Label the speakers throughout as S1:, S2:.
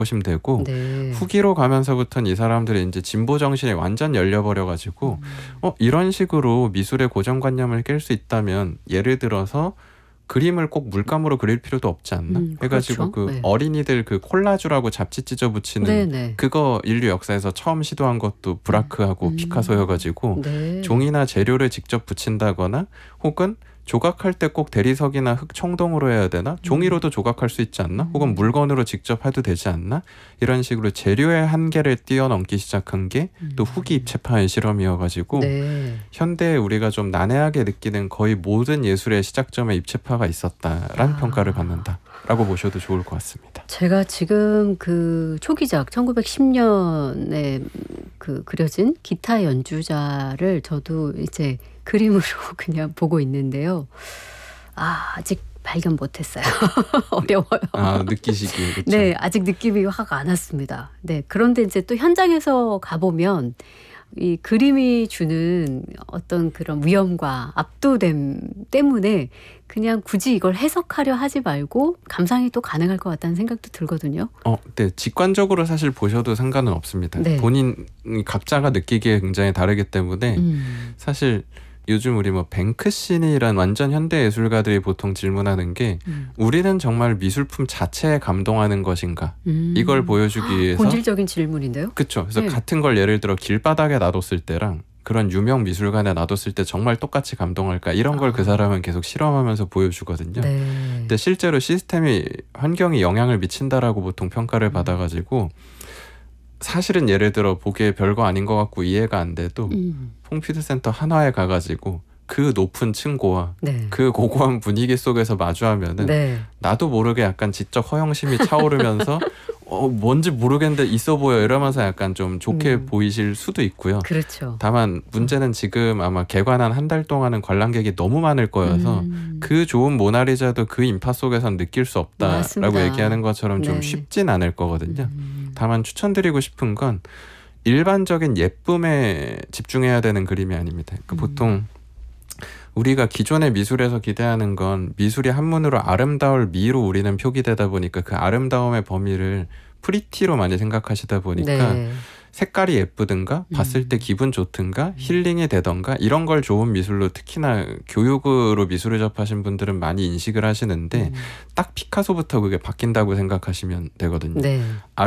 S1: 보시면 되고
S2: 네.
S1: 후기로 가면서부터는 이 사람들이 이제 진보 정신이 완전 열려버려가지고 이런 식으로 미술의 고정관념을 깰 수 있다면 예를 들어서 그림을 꼭 물감으로 그릴 필요도 없지 않나? 해가지고
S2: 그렇죠.
S1: 그
S2: 네.
S1: 어린이들 그 콜라주라고 잡지 찢어 붙이는
S2: 네네.
S1: 그거 인류 역사에서 처음 시도한 것도 브라크하고 피카소여가지고
S2: 네.
S1: 종이나 재료를 직접 붙인다거나 혹은 조각할 때 꼭 대리석이나 흙 청동으로 해야 되나? 종이로도 조각할 수 있지 않나? 혹은 물건으로 직접 해도 되지 않나? 이런 식으로 재료의 한계를 뛰어넘기 시작한 게 또 후기 입체파의 실험이어가지고
S2: 네.
S1: 현대에 우리가 좀 난해하게 느끼는 거의 모든 예술의 시작점에 입체파가 있었다라는 평가를 받는다라고 보셔도 좋을 것 같습니다.
S2: 제가 지금 그 초기작 1910년에 그 그려진 기타 연주자를 저도 이제 그림으로 그냥 보고 있는데요. 아직 발견 못했어요. 어려워요.
S1: 느끼시기에 그렇죠.
S2: 네, 아직 느낌이 확 안 왔습니다. 네, 그런데 이제 또 현장에서 가보면 이 그림이 주는 어떤 그런 위험과 압도됨 때문에 그냥 굳이 이걸 해석하려 하지 말고 감상이 또 가능할 것 같다는 생각도 들거든요.
S1: 네, 직관적으로 사실 보셔도 상관은 없습니다.
S2: 네.
S1: 본인 각자가 느끼기에 굉장히 다르기 때문에 사실 요즘 우리 뭐 뱅크시니란 완전 현대 예술가들이 보통 질문하는 게 우리는 정말 미술품 자체에 감동하는 것인가? 이걸 보여주기 위해서
S2: 본질적인 질문인데요.
S1: 그렇죠. 그래서
S2: 네.
S1: 같은 걸 예를 들어 길바닥에 놔뒀을 때랑 그런 유명 미술관에 놔뒀을 때 정말 똑같이 감동할까? 이런 걸 그 사람은 계속 실험하면서 보여주거든요.
S2: 네.
S1: 근데 실제로 시스템이 환경이 영향을 미친다라고 보통 평가를 받아가지고 사실은 예를 들어 보기에 별거 아닌 것 같고 이해가 안 돼도 퐁피드센터 한화에 가가지고 그 높은 층고와
S2: 네.
S1: 그 고고한 분위기 속에서 마주하면은
S2: 네. 나도
S1: 나도 모르게 약간 지적 허영심이 차오르면서 뭔지 모르겠는데 있어 보여 이러면서 약간 좀 좋게 보이실 수도 있고요.
S2: 그렇죠.
S1: 다만 문제는 지금 아마 개관한 한 달 동안은 관람객이 너무 많을 거여서 그 좋은 모나리자도 그 인파 속에선 느낄 수 없다라고
S2: 맞습니다.
S1: 얘기하는 것처럼 좀
S2: 네.
S1: 쉽진 않을 거거든요. 다만 추천드리고 싶은 건 일반적인 예쁨에 집중해야 되는 그림이 아닙니다. 그러니까 보통 우리가 기존의 미술에서 기대하는 건 미술이 한문으로 아름다울 미로 우리는 표기되다 보니까 그 아름다움의 범위를 프리티로 많이 생각하시다 보니까
S2: 네.
S1: 색깔이 예쁘든가 봤을 때 기분 좋든가 힐링이 되던가 이런 걸 좋은 미술로 특히나 교육으로 미술을 접하신 분들은 많이 인식을 하시는데 딱 피카소부터 그게 바뀐다고 생각하시면 되거든요.
S2: 네.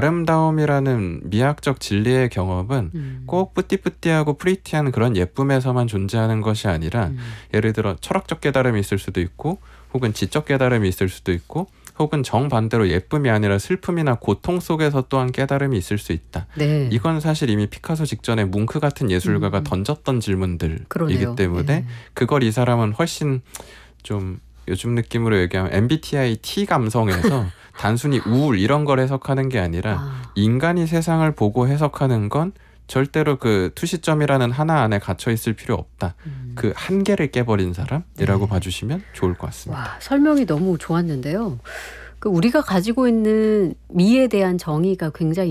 S1: 아름다움이라는 미학적 진리의 경험은 꼭 뿌띠뿌띠하고 프리티한 그런 예쁨에서만 존재하는 것이 아니라 예를 들어 철학적 깨달음이 있을 수도 있고 혹은 지적 깨달음이 있을 수도 있고 혹은 정반대로 예쁨이 아니라 슬픔이나 고통 속에서 또한 깨달음이 있을 수 있다.
S2: 네.
S1: 이건 사실 이미 피카소 직전에 뭉크 같은 예술가가 던졌던 질문들이기
S2: 그러네요.
S1: 때문에
S2: 네.
S1: 그걸 이 사람은 훨씬 좀 요즘 느낌으로 얘기하면 MBTI T 감성에서 단순히 우울 이런 걸 해석하는 게 아니라 인간이 세상을 보고 해석하는 건 절대로 그 투시점이라는 하나 안에 갇혀 있을 필요 없다. 그 한계를 깨버린 사람이라고 봐주시면 좋을 것 같습니다.
S2: 와, 설명이 너무 좋았는데요. 그 우리가 가지고 있는 미에 대한 정의가 굉장히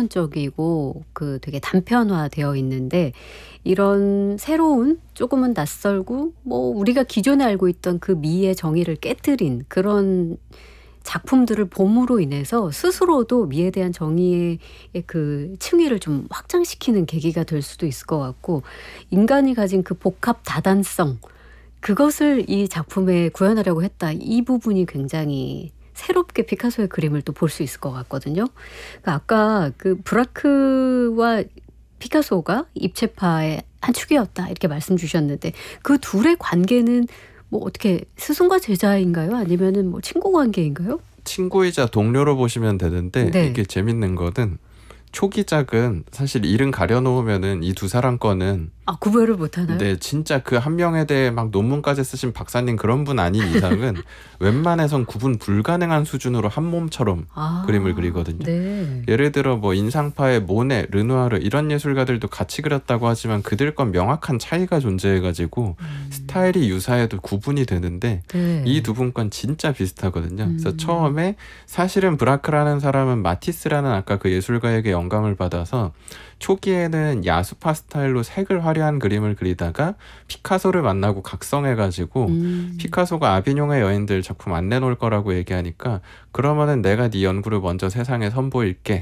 S2: 일차원적이고 그 되게 단편화되어 있는데 이런 새로운 조금은 낯설고 뭐 우리가 기존에 알고 있던 그 미의 정의를 깨뜨린 그런 작품들을 봄으로 인해서 스스로도 미에 대한 정의의 그 층위를 좀 확장시키는 계기가 될 수도 있을 것 같고 인간이 가진 그 복합 다단성 그것을 이 작품에 구현하려고 했다. 이 부분이 굉장히 새롭게 피카소의 그림을 또 볼 수 있을 것 같거든요. 그러니까 아까 그 브라크와 피카소가 입체파의 한 축이었다 이렇게 말씀 주셨는데 그 둘의 관계는 뭐 어떻게 스승과 제자인가요? 아니면은 뭐 친구 관계인가요?
S1: 친구이자 동료로 보시면 되는데
S2: 네.
S1: 이게 재밌는 거는 초기작은 사실 이름 가려놓으면은 이 두 사람 거는
S2: 구별을 못하나요?
S1: 네, 진짜 그 한 명에 대해 막 논문까지 쓰신 박사님 그런 분 아닌 이상은 웬만해선 구분 불가능한 수준으로 한 몸처럼 그림을 그리거든요.
S2: 네.
S1: 예를 들어 뭐 인상파의 모네, 르누아르 이런 예술가들도 같이 그렸다고 하지만 그들 건 명확한 차이가 존재해가지고 스타일이 유사해도 구분이 되는데
S2: 네.
S1: 이 두 분 건 진짜 비슷하거든요. 그래서 처음에 사실은 브라크라는 사람은 마티스라는 아까 그 예술가에게 영감을 받아서 초기에는 야수파 스타일로 색을 화려한 그림을 그리다가 피카소를 만나고 각성해가지고 피카소가 아비뇽의 여인들 작품 안 내놓을 거라고 얘기하니까 그러면은 내가 네 연구를 먼저 세상에 선보일게